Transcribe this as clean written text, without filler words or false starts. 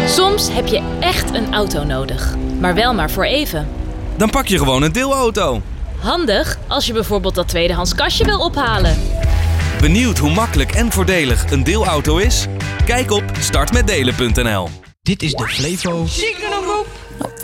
Soms heb je echt een auto nodig, maar wel maar voor even. Dan pak je gewoon een deelauto. Handig als je bijvoorbeeld dat tweedehands kastje wil ophalen. Benieuwd hoe makkelijk en voordelig een deelauto is? Kijk op startmetdelen.nl. Dit is de Flevo